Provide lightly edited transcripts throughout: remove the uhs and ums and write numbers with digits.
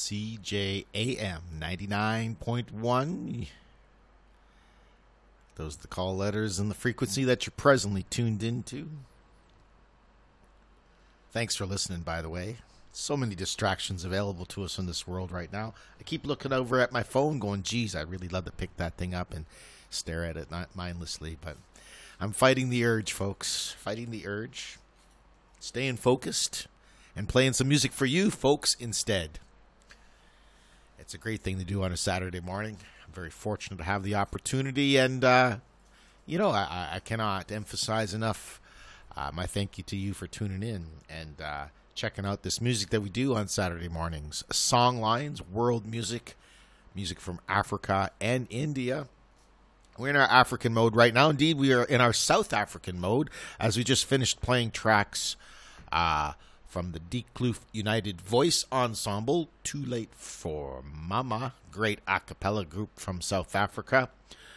CJAM 99.1. Those are the call letters and the frequency that you're presently tuned into. Thanks for listening, by the way. So many distractions available to us in this world right now. I keep looking over at my phone going, geez, I'd really love to pick that thing up and stare at it mindlessly. But I'm fighting the urge, folks. Fighting the urge. Staying focused and playing some music for you, folks, instead. It's a great thing to do on a Saturday morning. I'm very fortunate to have the opportunity. And, I cannot emphasize enough my thank you to you for tuning in and checking out this music that we do on Saturday mornings. Songlines, world music, music from Africa and India. We're in our African mode right now. Indeed, we are in our South African mode as we just finished playing tracks from the Die Kloof United Voice Ensemble, Too Late for Mama, great a cappella group from South Africa.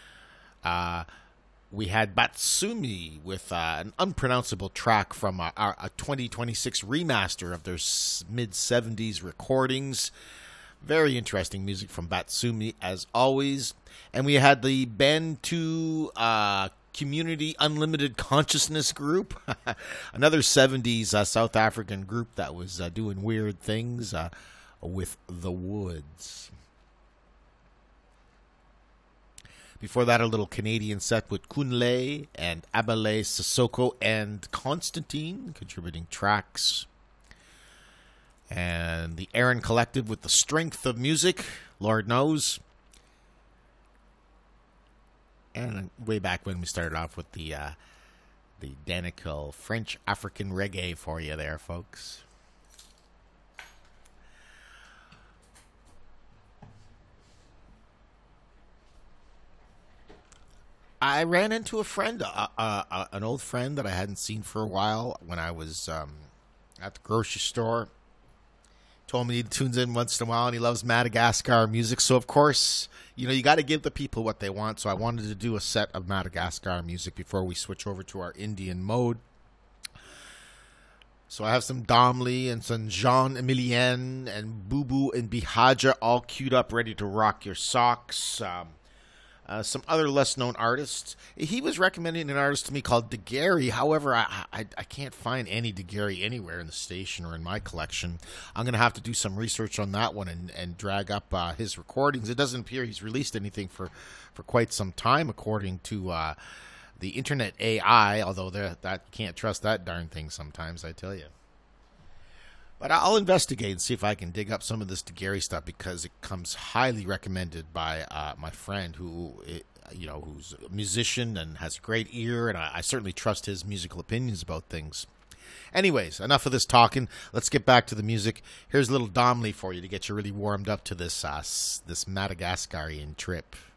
We had Batsumi with an unpronounceable track from a 2026 remaster of their mid-70s recordings. Very interesting music from Batsumi, as always. And we had the Bantu Community Unlimited Consciousness group, another 70s South African group that was doing weird things with The Woods. Before that, a little Canadian set with Kunle and Abale Sissoko and Constantine contributing tracks. And the Aaron Collective with The Strength of Music, Lord knows. And way back when we started off with the Danica French African reggae for you there, folks. I ran into a friend, an old friend that I hadn't seen for a while when I was at the grocery store. Told me he tunes in once in a while and he loves Madagascar music. So, of course, you got to give the people what they want. So I wanted to do a set of Madagascar music before we switch over to our Indian mode. So I have some Domley and some Jean-Emilien and Boo Boo and Bihaja all queued up, ready to rock your socks. Some other less-known artists. He was recommending an artist to me called DeGarry. However, I can't find any DeGarry anywhere in the station or in my collection. I'm going to have to do some research on that one and drag up his recordings. It doesn't appear he's released anything for quite some time, according to the Internet AI, although that can't trust that darn thing sometimes, I tell you. But I'll investigate and see if I can dig up some of this DeGarry stuff because it comes highly recommended by my friend who's a musician and has a great ear, and I certainly trust his musical opinions about things. Anyways, enough of this talking. Let's get back to the music. Here's a little Domley for you to get you really warmed up to this Madagascarian trip.